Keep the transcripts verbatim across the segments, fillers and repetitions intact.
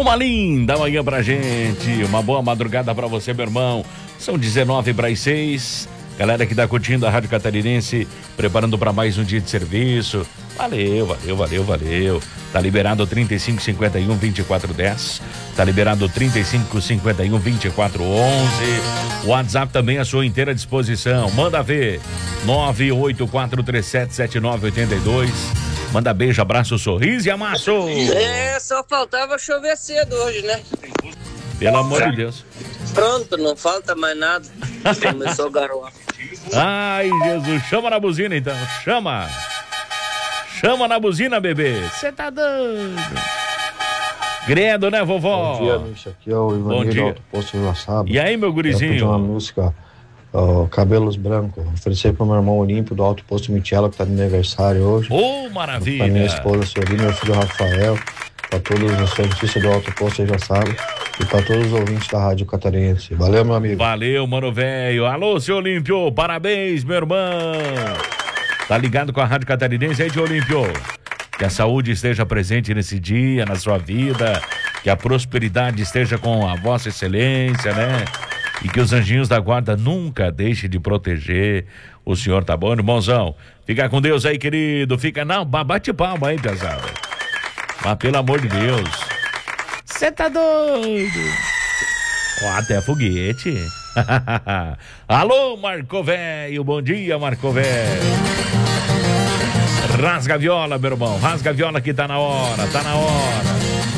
Uma linda manhã pra gente, uma boa madrugada pra você, meu irmão. São dezenove para as seis. Galera que tá curtindo a Rádio Catarinense, preparando para mais um dia de serviço. Valeu, valeu, valeu, valeu. Tá liberado trinta e cinco, cinquenta e um, vinte e quatro, dez. Tá liberado trinta e cinco, cinquenta e um, vinte e quatro, onze. O WhatsApp também à sua inteira disposição. Manda ver. nove oito quatro três sete sete nove oito dois. Manda beijo, abraço, sorriso e amasso. É, só faltava chover cedo hoje, né? Pelo amor de Deus. Pronto, não falta mais nada. Começou a garoar. Ai, Jesus, chama na buzina então, chama. Chama na buzina, bebê. Você tá doido. Credo, né, vovó? Bom dia, Micho. Aqui é o Ivanir do Alto Posto Joaçaba. E aí, meu gurizinho? Eu pedi uma música, uh, Cabelos Brancos. Oferecer pro meu irmão Olímpio do Alto Posto Michela, que tá de aniversário hoje. Ô, oh, maravilha. Pra minha esposa, Sueli, meu filho Rafael. Pra todos os cientistas do Alto Posto Joaçaba. E pra todos os ouvintes da Rádio Catarinense. Valeu, meu amigo. Valeu, mano velho. Alô, seu Olímpio. Parabéns, meu irmão. Tá ligado com a Rádio Catarinense aí, tio Olímpio? Que a saúde esteja presente nesse dia, na sua vida. Que a prosperidade esteja com a vossa excelência, né? E que os anjinhos da guarda nunca deixem de proteger o senhor, tá bom, irmãozão? Fica com Deus aí, querido. Fica, não, bate palma aí, pesada. Mas pelo amor de Deus. Você tá doido? Ó, até foguete. Alô, Marco Velho. Bom dia, Marco Velho. Rasga a viola, meu irmão. Rasga a viola que tá na hora, tá na hora.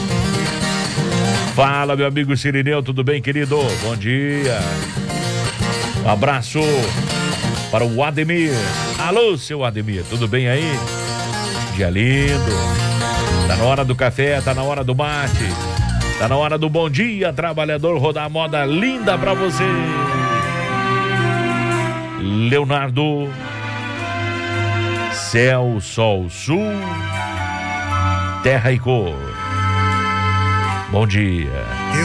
Fala, meu amigo Sirineu, tudo bem, querido? Bom dia. Um abraço para o Ademir. Alô, seu Ademir, tudo bem aí? Dia lindo. Tá na hora do café, tá na hora do mate. Tá na hora do bom dia, trabalhador, rodar a moda linda pra você. Leonardo. Céu, sol, sul. Terra e cor. Bom dia.